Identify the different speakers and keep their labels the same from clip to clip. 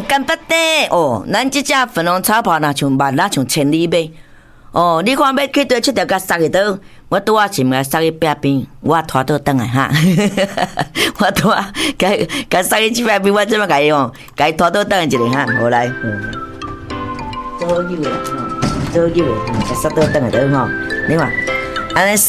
Speaker 1: 干巴爹哦，咱这只粉红草袍那像万那像千里马哦，你看要去对七条甲杀去倒，我拄啊是咪杀去壁边，我拖倒转来哈，我拄啊甲杀去壁边，我怎么甲伊哦，甲伊拖倒转一下哈，好来，做好久的做好久的，甲杀倒转来倒吼，你看。安尼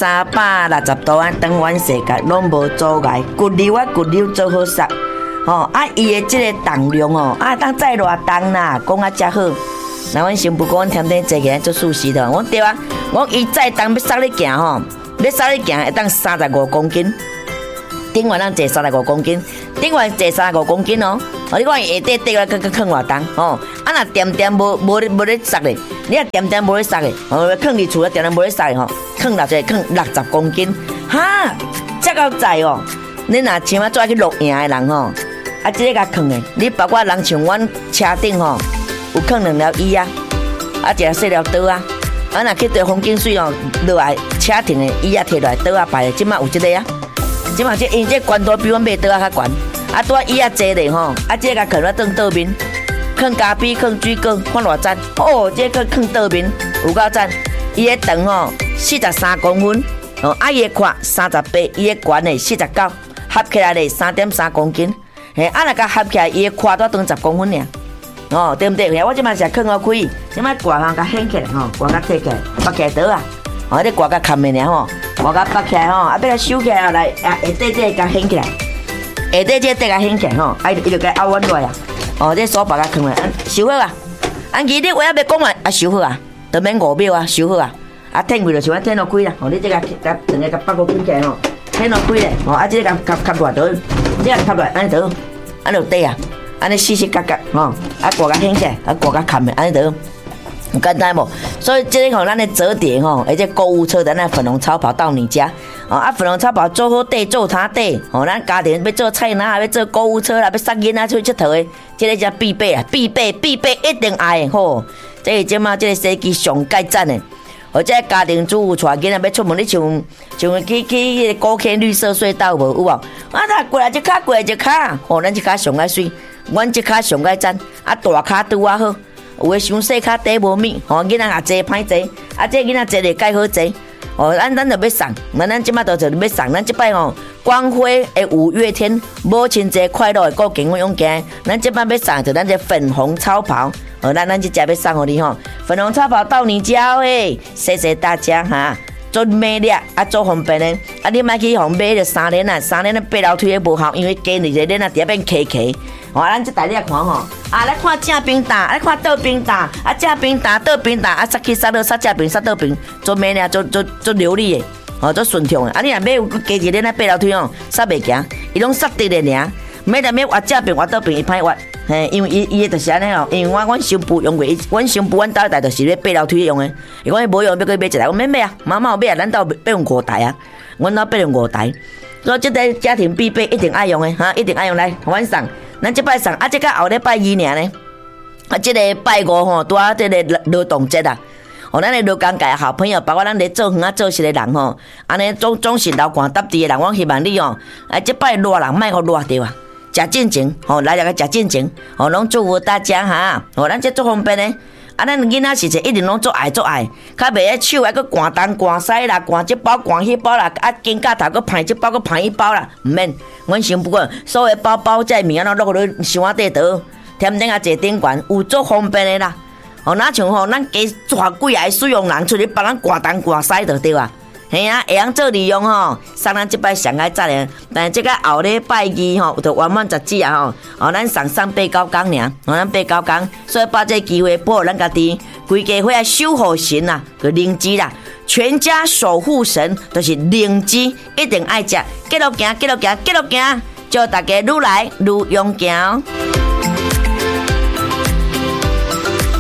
Speaker 1: 360度安转完世界拢无阻碍，骨溜啊骨溜做好杀，吼啊伊的即个重量哦，啊当载偌重啦，讲啊遮好。那阮新妇讲阮天天坐起来做舒适的，我对啊，我伊载重要杀你行吼，要杀你行会当35公斤，顶完咱坐35公斤，顶完坐35公斤哦，哦你看伊下底底个更偌重哦，啊若点点无咧杀咧，你若点点无咧杀咧，哦放伫厝咧点点无咧杀咧吼。放落去，放60公斤，哈，遮够载哦！你若像啊做去露营的人吼，啊，即个甲放的，你包括人像阮车顶吼，有放2条椅啊，啊，一个细条桌啊，啊，若去对风景水哦，落来车停的椅啊，摕落来桌啊摆的，即马有即个啊，即马因这悬度比阮买桌啊较悬，啊，拄啊椅啊坐咧吼，啊，即个甲放咧倒面，放咖啡，放水果，看偌赞哦，即个放倒面有够赞，伊个长吼。43公分，哦，啊，伊个宽38，伊个悬的49，合起来咧3.3公斤，嘿，啊，若甲合起来，伊个宽都长10公分尔，哦，对不对？我即摆是放好开，即摆挂项甲掀起来吼，挂甲摕起来，绑起来倒啊，哦，你挂甲砍的尔吼，挂甲绑起来吼，啊，要来收起来来，啊，下底这甲掀起来，下底这甲掀起来吼，啊，伊就甲凹弯落来啊，哦，这手把甲放来，收好啊，按其你话要讲完啊，收好啊，都免5秒啊，收好啊。啊，天开就像天落开啦，吼！你这个整个把个卷起来吼，天落开咧，吼！啊，这个夹落倒，这个夹落安尼倒，安尼就底啊，安尼细细夹夹，吼！啊，挂甲掀起来，啊，挂甲砍的，安尼倒，有简单无？所以这个吼，咱的折叠吼，而且购物车的那粉红超跑到你家，哦，啊，粉红超跑做好底，做他底，吼，咱家庭要做菜篮，要做购物车啦，要送囡仔出去佚佗的，这个才必备啊，必备一定爱吼！这个即马这个设计上盖赞的。或者家庭主妇带囡仔要出门，你像去迄个高坑绿色隧道无有无？啊，他过来一卡，过来一卡，吼，咱一卡上爱水，阮一卡上爱赞，啊，大卡拄啊好，有诶伤细卡底无密，吼，囡仔也坐歹坐，啊，这囡仔坐咧介好坐，哦，咱就要送，咱即马就要送，咱即摆吼，光辉诶5月天，母亲节快乐诶，够健康勇敢，咱即摆要送就咱这粉红超跑。哦，咱这家要送互你吼，粉红超跑到你家诶，谢谢大家哈，做美丽啊，做方便的，啊，你莫去互买着3年啊，3年的8楼推无效，因为加2个年啊，底下变卡卡，哦，咱这台你来看吼，啊，来看正边打，来看倒边打，啊，正边打，倒边打，啊，杀去杀倒，杀正边杀倒边，做美丽做流利的，哦，做顺畅的，啊，你若买有加2个年啊，8楼推哦，杀袂行，伊拢杀直的尔，买就买挖正边挖倒边，伊歹挖。嘿，因为伊就是安尼哦，因为阮新妇用过，阮新妇阮兜台就是咧8楼推用的。伊讲伊无用，要去买一台，我免买啊，妈妈有买啊，咱兜要用5台啊，阮兜要用5台，所以这个家庭必备，一定爱用的哈，一定爱用来晚送，咱这摆送，啊，这个后礼拜2呢，啊，这个拜5吼，拄啊这个劳动节啊，哦，咱的劳工界好朋友，包括咱咧做园啊做事的人吼，安尼总是流汗搭地的人，我希望你哦，啊，这摆热人莫互热着啊。食进前，吼来个食进前，吼拢祝福大家哈，吼咱这做方便的，啊咱囡仔是一定拢做爱，较袂咧手还佫寒东寒西啦，寒这包寒迄包啦，啊肩胛头佫歹这包佫歹迄包啦，毋免，阮先不管，所有包包这物仔拢落去箱仔底倒，添顶啊坐顶悬，有做方便的啦，吼哪像吼咱加带几个使用人出去帮咱寒东寒西就对啊。嘿啊，会用做利用吼，送咱即摆上爱早咧，但即个后礼拜2吼，就完满10日啊吼，哦，咱送8、9天尔，哦，咱8、9天，所以把这机会保护咱家己，规家伙啊守护神啦，个灵芝啦，全家守护神都是灵芝，一定爱食，继续行，祝大家愈来愈勇敢。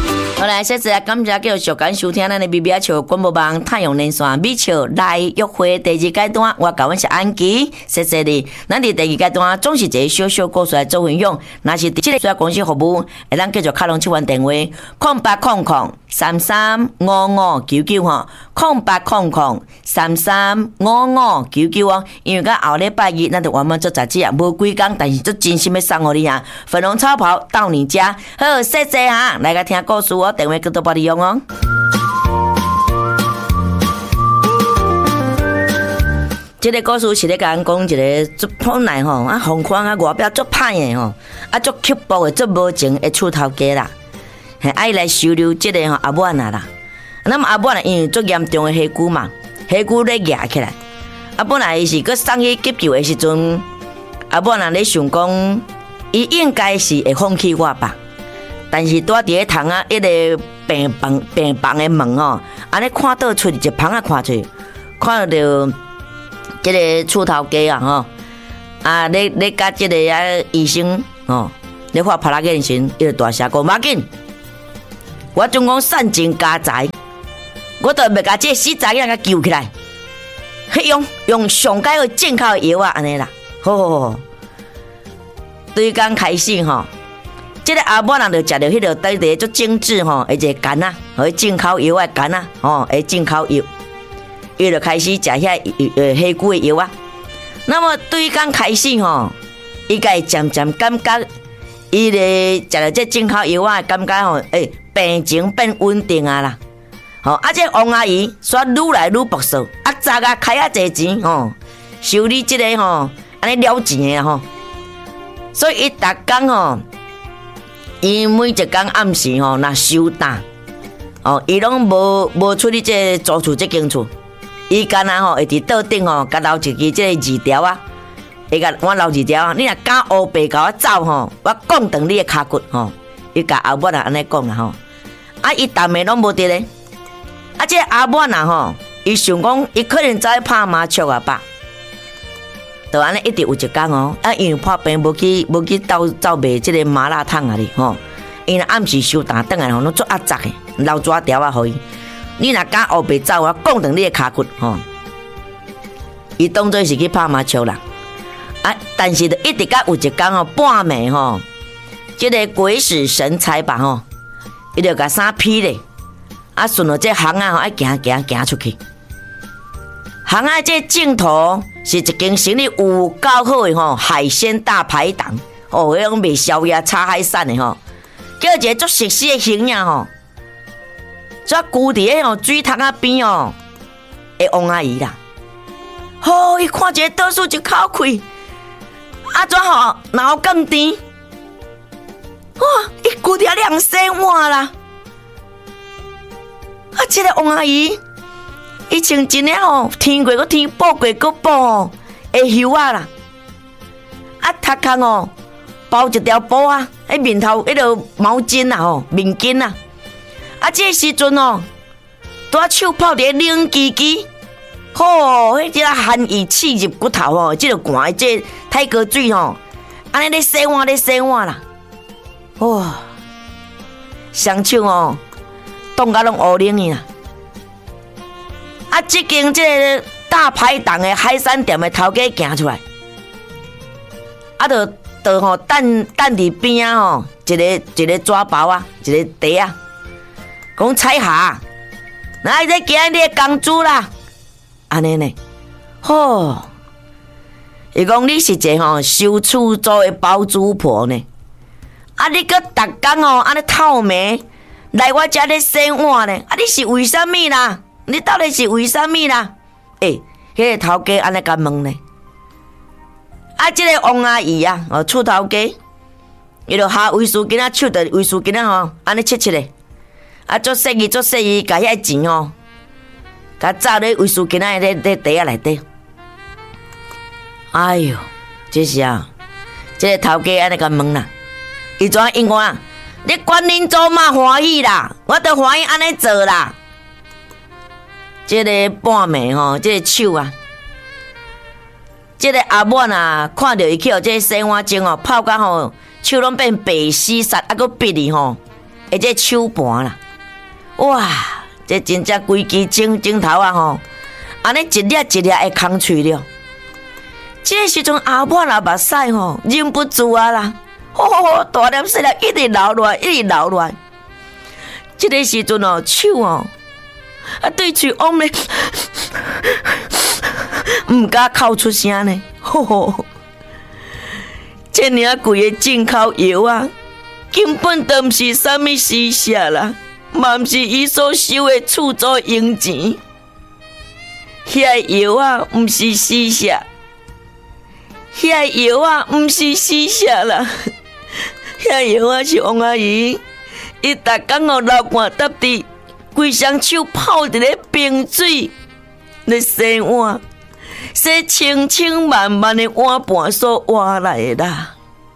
Speaker 1: 好来，谢谢感谢继续感收听咱的米米笑广播网太阳连线米笑来约会第2阶段，我甲阮是安琪，谢谢你。咱伫第2阶段总是一个小小故事来做分享，若是即个专业公司服务，会咱继续卡拢7番电话0800335599吼，0800335599哦。因为到后礼拜日，咱就原本做杂志啊，无几工，但是做真心要送互你啊，粉红超跑到你家。好，谢谢哈，来个听故事哦。电话叫做拨你用哦。这个故事是咧甲咱讲一个做本来吼啊，风况啊外表做歹的吼，啊做刻薄的做无情的厝头家啦，系爱来收留这个吼阿母啊啦。那么阿母啊，因为做严重的下骨嘛，下骨咧压起来。啊，本来是佮送去急救的时阵，阿母啊咧想讲，伊应该是会放弃我吧。但是住伫咧窗啊，一个病房的门吼，安尼看倒出一旁啊看出，看到即个厝头家啊吼，啊咧甲即个医生吼，咧发拍拉眼神，伊就大声讲：马紧，我总讲善尽家财，我都要甲即个死仔仔甲救起来，用上佳的健康的药啊，安尼啦，好，对刚开始吼。这个阿母人就食着迄个底底足精致吼，一个干啊，和进口药的干啊，吼，诶进口药，伊就开始食遐黑骨的药啊。那么对刚开始吼，伊个渐渐感觉，伊咧食着这进口药啊，感觉吼，病情变稳定啊啦。吼，啊这王阿姨煞愈来愈博数，啊早啊开啊侪钱吼，修理这个吼，安尼了钱的吼，所以伊逐工吼。伊每一工暗时吼，若收单，哦，伊拢无处理这租厝这间厝，伊干那吼会伫桌顶吼，甲留一支这字条啊，会甲我留字条啊，你若敢乌白甲我走吼，我讲断你的骹骨吼，伊甲阿母啊安尼讲啦吼，啊伊淡的拢无得咧，啊这阿母啊吼，伊想讲伊可能走去拍麻将啊吧。就安尼一直有一工哦，啊，因为破病无去走卖即个麻辣烫啊哩吼，因为暗时收单转来吼，拢做压杂的，留纸条啊，互伊。你若敢后白走，我讲断你的骹骨吼。伊当作是去拍麻将啦，啊，但是就一直甲有一工吼，半暝吼，即个鬼使神差吧吼，伊就甲衫披咧，啊，顺着这巷啊吼，爱行出去。巷啊，这镜头是一间生意有够好的吼，海鲜大排档哦，迄种卖宵夜、炒海产的吼，叫一个足熟悉的形影吼，遮居伫咧吼水塘啊边哦，的王阿姨啦，吼，伊看一个倒数就口开，啊怎吼脑更甜，哇，伊居伫咧两生碗啦，啊，这个王阿姨。伊穿真诶吼，天过个天，报过个报，会袖啊啦，啊头壳哦包一条布啊，迄面头迄个毛巾啊吼，面巾啊，啊这时阵哦，拄啊手泡伫冷叽叽，吼，迄只寒意刺入骨头吼，即个寒即太哥水吼，安尼咧洗碗啦，哇，双手哦，冻甲拢乌冷去啦。啊！这间这个大排档的海产店的头家行出来，啊，就吼等伫边啊吼，一个纸包啊，一个袋啊，讲彩霞，那在今日的公主啦，安尼呢，吼，伊讲你是一个吼收厝租的包租婆呢，啊，你搁逐工吼安尼透明来我遮咧洗碗呢，啊，你是为什么啦？你到底是为什么啦？迄个头家安尼甲问呢？啊，这个王阿姨啊，哦，厝头家，伊就下卫生巾仔手着卫生巾仔吼，安尼切咧，啊，做生意，甲遐钱吼，甲扎咧卫生巾仔咧袋仔内底。哎哟，这是啊，这个头家安尼甲问啦，伊怎应我啊？你管恁祖妈欢喜啦，我着欢喜安尼做啦。这个半暝吼，这个手啊，这个阿母啊，看到伊去互这个洗碗精哦，泡到吼手拢变白丝煞，啊，搁逼伊吼，这手盘啦， 哇，这真正规支镜头啊吼，安尼一粒一粒会空喙了。这个时阵阿满啊目屎吼忍不住啊啦，大粒细粒一直流落来，一直流落来。这个时阵哦，手哦啊对嘴往咧，唔敢哭出声呢。这尔贵的进口药啊，根本都唔是啥物施舍啦，嘛唔是伊所收的厝租用钱。遐药啊，唔是施舍，遐药啊，唔是施舍啦，遐药啊是王阿姨，伊逐工哦流汗搭伫，规双手泡伫咧冰水咧洗碗。洗清清慢慢的碗盘所换来的啦。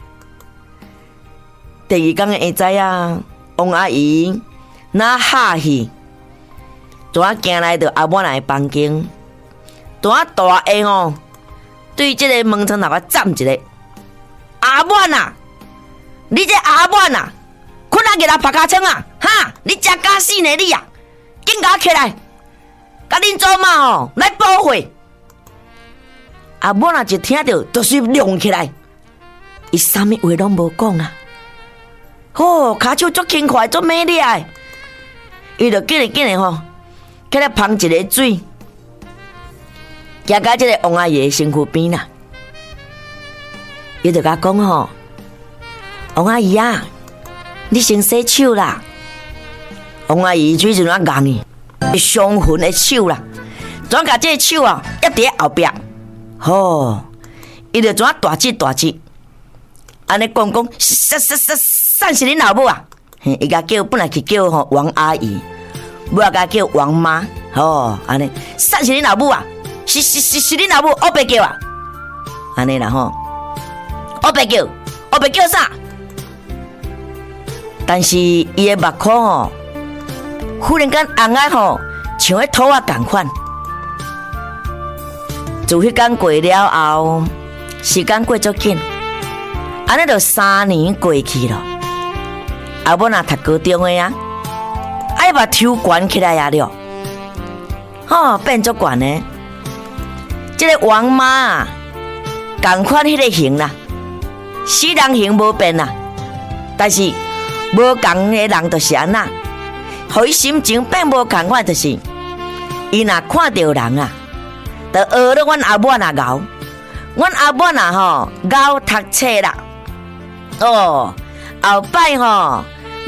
Speaker 1: 第二天的下早啊，王阿姨那哈气，就行来到阿满的房间，就大下吼，对这个门窗头啊站一个。阿满啊，你这阿满啊，困啊日来拍卡枪啊，哈！你真假死呢你啊，紧甲起来，甲恁祖妈吼来报会。阿满啊，一听到就是亮起来，伊啥物话拢无讲啊。骹手足轻快，足美丽的，伊就紧嘞吼，起来捧一个水，行到这个王阿姨的身躯边啦。伊就甲讲吼，王阿姨啊，你先洗手啦。王阿姨最近啊硬伊伤痕的手啦，怎甲这个手啊压伫后壁？伊就怎大舌，安尼讲，散是恁老母啊！伊甲叫本来去叫吼王阿姨，尾仔甲叫王妈，安尼散是恁老母啊！是恁老母，我白叫啊！安尼啦吼，我白叫啥？但是伊的目眶吼，忽然间红啊吼，像迄土啊共款。自迄天过了后，时间过足紧，安尼就3年过去了。阿满啊，读高中的啊，伊把抽悬起来啊了，变足悬的。这个王妈啊，同款迄个型啦，死人型无变啦，但是无共的人就是安那，互伊心情变无同款，就是伊若看到人啊。就学了阮阿满啊熬，阮阿满啊熬读册啦。后摆要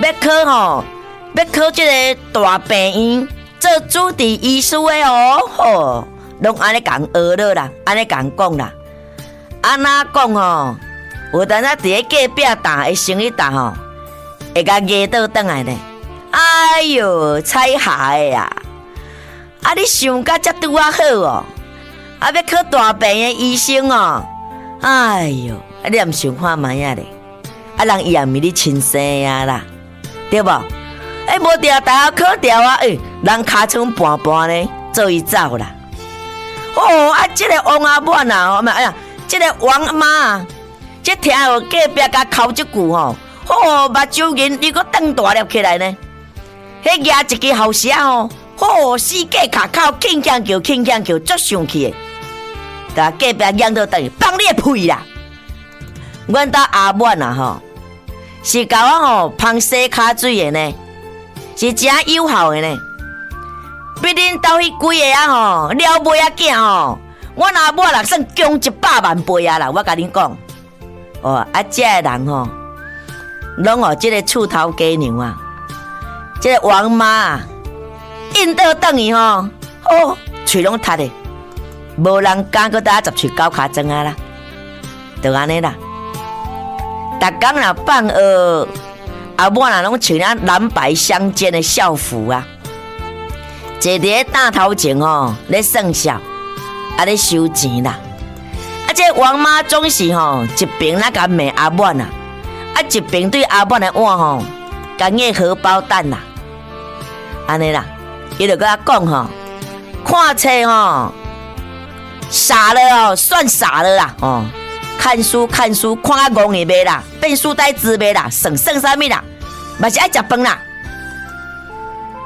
Speaker 1: 考这个大病院做主治医师的哦。拢安尼共学了啦，安尼共讲啦。安那讲有当仔伫咧隔壁搭的生意搭会甲压倒转来呢。哎哟，彩霞的啊！你想甲遮拄啊好要考大病的医生哎哟，你也毋想看卖啊咧？人伊也毋是你亲生啊啦，对无？无调大学考调啊，人尻川半半呢，做伊走啦。这个王阿满啊，这个王妈啊，这听有隔壁甲哭一句目睭银你搁瞪大粒起来呢？迄举一支后舌四界卡口，轻叫，足生气的。甲隔壁养到等于放你的屁啦！阮家阿满啊是甲我芳洗骹水的呢，是真友好的呢。比恁兜迄几个了尾仔囝阮阿满啦算强100万倍啊啦！我甲恁讲，这个人拢这个厝头家娘啊，这个王妈啊，印到等于喙拢塌的。无人敢搁搭10喙9骹装啊啦，就安尼啦。逐工若放学，阿满啊拢穿啊蓝白相间的校服啊，坐伫咧大头前咧算数，咧收钱啦。这王妈总是一边那甲骂阿满啊，一边对阿满的碗甲硬荷包蛋啦，安尼啦。伊就甲我讲看册傻了算傻了啦看书看啊戆的袂啦，变书呆子袂啦，算啥物啦，嘛是爱食饭啦。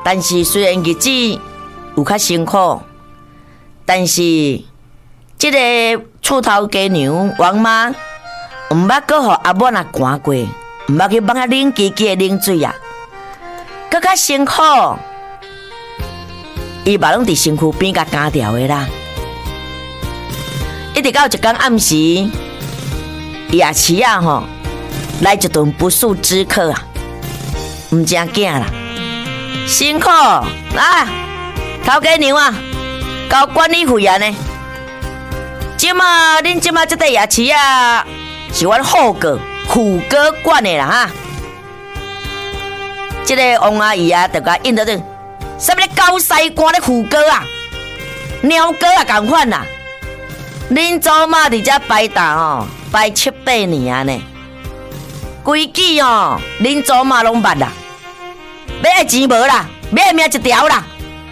Speaker 1: 但是虽然日子有较辛苦，但是这个厝头家娘王妈唔捌搁互阿母啊寒过，唔捌去帮她冷机机的冷水啊，搁较辛苦，伊嘛拢伫身躯边甲干掉的啦。一直到一天暗时，伊阿饲啊吼来一顿不速之客啊，唔正囝啦，辛苦来头家娘啊，交管理费啊呢。即马恁即马这块夜市啊，是阮副哥管的啦哈。这个王阿姨啊，就甲应到对，什么高西关的副哥啊，鸟哥啊，共款啦。恁祖妈伫遮摆搭哦，摆7、8年啊呢，规矩哦，恁祖妈拢捌啦，要爱钱无啦，要爱命一条啦。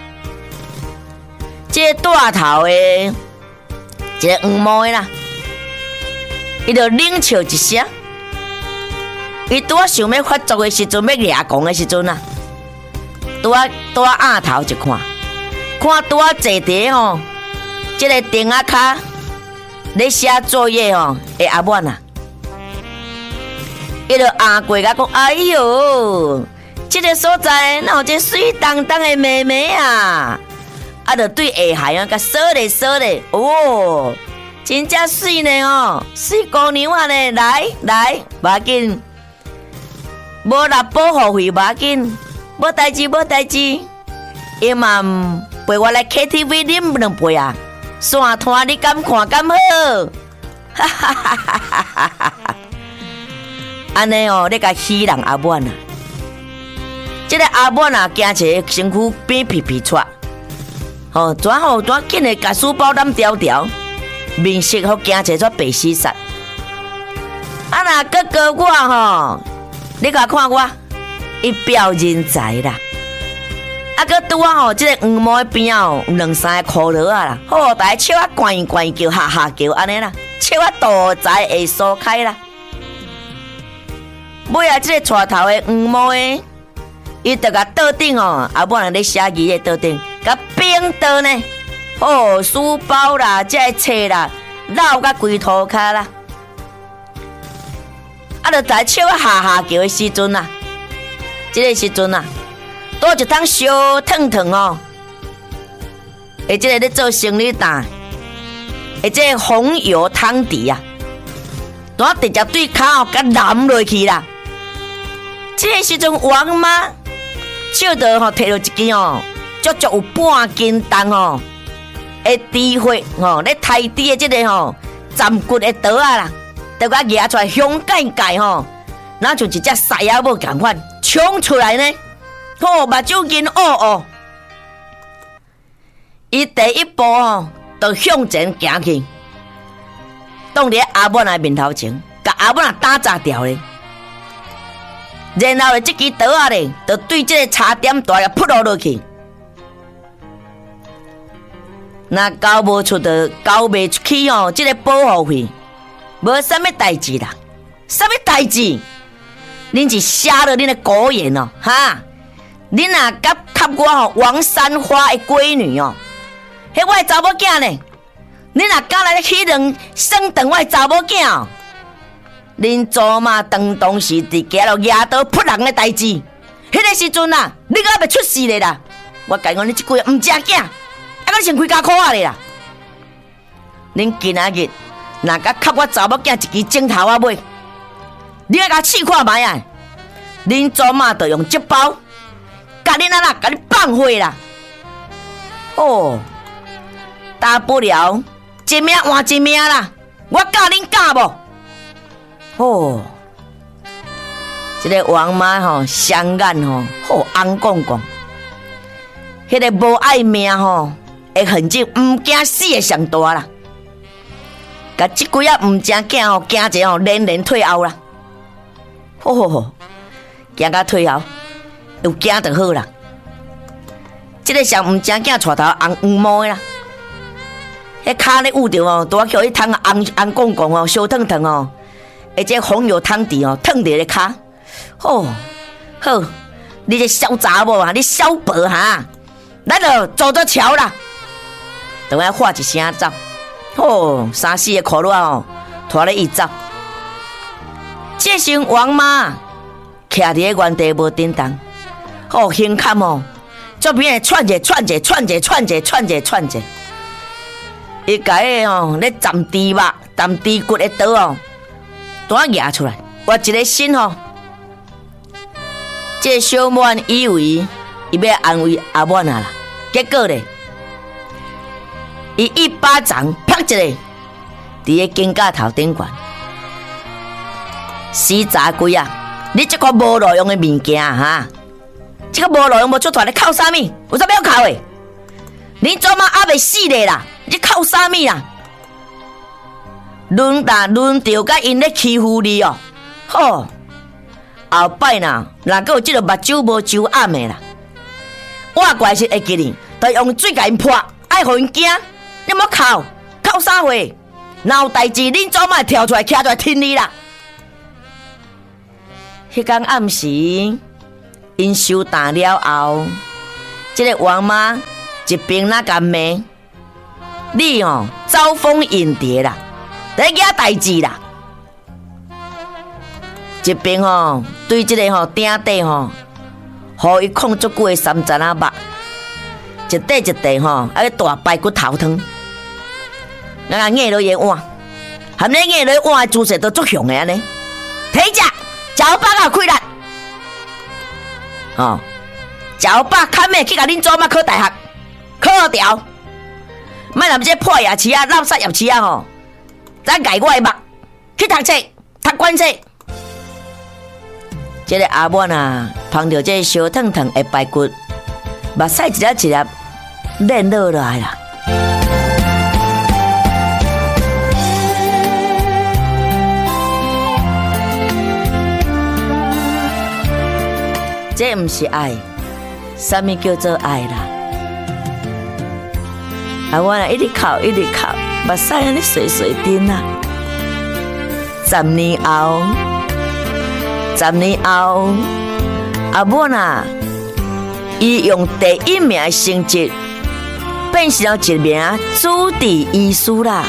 Speaker 1: 这个大头的。一个黄毛的啦，伊就冷笑一声。伊拄啊想要发作的时阵，要掠狂的时阵啊，拄啊压头一看，看拄啊坐伫吼，即个顶仔骹咧写作业吼的阿满啊，伊就压过甲讲：哎哟，即个所在哪有一个水当当的妹妹啊！啊，就对下海啊，甲扫咧，哦，真正水呢哦，水姑娘啊呢，来，无要紧，无拿保护费无要紧，无代志，伊嘛陪我来 KTV 啉2杯啊，散摊你敢看敢好，哈哈哈哈哈哈！安尼哦，你甲戏人阿满啊，这个阿满啊，行起身躯边皮出。哦，怎紧的甲书包揽条条，面色好惊起煞白死煞。啊那哥我吼，你甲看我，一表人才啦。啊个拄啊吼，即个黄毛边哦，有2、3个骷髅啊啦，好，大家笑啊怪叫，哈哈叫安尼啦，笑啊大财会疏开啦。尾啊，即个带头的黄毛的，伊就甲桌顶哦，阿母人咧写字的桌顶。甲冰刀呢，哦，书包啦，这个册啦，绕甲规涂骹啦，啊，就在笑哈叫的时阵啊，这个时阵啊，多一桶烧烫哦，而这个咧做生理蛋，而这个红油汤底啊，我直接对骹哦，甲淋落去啦。这个时阵，王妈手头吼摕到一支哦。足有半斤重吼，的智慧吼，咧太低的这个吼，斩骨的刀啊啦，就甲拿出来香盖吼，那就一只狮仔母共款冲出来呢，吼，目睭银哦，伊第一步吼，就向前行去，挡伫阿满的面头前，甲阿满打砸掉咧，然后这支刀啊咧，就对这个茶点大个扑落去。那交无出的交袂出去哦，这个保护费无啥物代志啦，啥物代志？恁是瞎了恁的狗眼哦，哈！恁啊甲我吼王三花的闺女哦，迄我的查某囝呢？恁啊敢来迄两生长我的查某囝哦？恁祖妈当当时伫街路举刀扑人的代志，迄个时阵啊，你敢袂出事咧啦？我甲讲你即句唔正囝。我先开加苦啊咧啦！恁今仔日若甲给我查某囝一支镜头啊买，你爱甲试看卖啊！恁祖妈就用这包，甲恁啊啦，甲你放火啦！哦，大不了一命换一命啦！我教恁教无？哦，这个王妈吼，双眼吼，好红光光，迄个无爱命吼。会痕迹唔惊死的上大啦，甲即几啊唔正囝吼，惊者吼连退后啦，惊到退后，有惊就好啦。即个上唔正囝带头红黄毛的啦，迄骹咧捂着哦，拄啊叫迄汤红光光哦，烧烫烫哦，而且红油汤底哦，烫伫咧骹，好， 你这小查某啊，你小婆哈，咱就走着瞧啦。等下喊一声走，三四个苦卵哦，拖咧伊走。这时王妈徛伫个原地无叮当，胸坎哦，左边会窜者，伊家个哦咧斩猪肉、斩猪骨的刀哦，都拿出来，挖一个心哦。这小满以为伊要安慰阿满啊啦，结果咧，伊一巴掌啪一个，伫个肩胛头顶悬。死杂鬼啊！你这个无路用的物件哈，这个无路用无出头，你靠啥物？有啥要靠的？你做嘛还未死咧啦？你靠啥物啦？轮到甲因咧欺负你哦！后摆呐，若个有这个目睭无睭暗的啦，我怪是会记你，就用水甲因泼，爱互因惊。你莫靠啥货？若有代志，恁做嘛跳出来，徛出来听你啦！迄天暗时，因收担了后，这个王妈一边那甲骂，你招蜂引蝶啦，在惹代志啦。一边对这个顶底互伊控足久的三层仔肉，一块一块啊个大排骨头汤，硬落去碗，含咧硬落去碗的姿势都足凶的安尼，睇食。脚巴啊开力，脚巴看咩去甲恁祖妈考大学，考掉，莫让这破牙齿啊、垃圾牙齿啊再改我的目去读册、读官册。这个阿满啊，碰到这烧烫烫的排骨，目屎一粒一粒连落来啦。这不是爱，什么叫做爱啦？啊，我一直哭，目屎安尼碎碎滴啊。10年后，阿满啊，伊用第一名的成绩，变成了一名主治医师啦。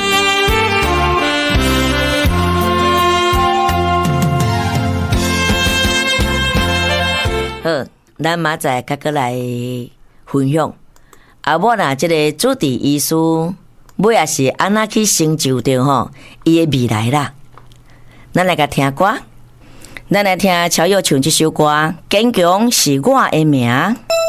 Speaker 1: 好，咱明仔甲过来分享。阿满啊，这个主治医师，尾也是安那去成就着伊的未来啦。咱来甲听歌，咱来听乔友唱这首歌，坚强是我的名。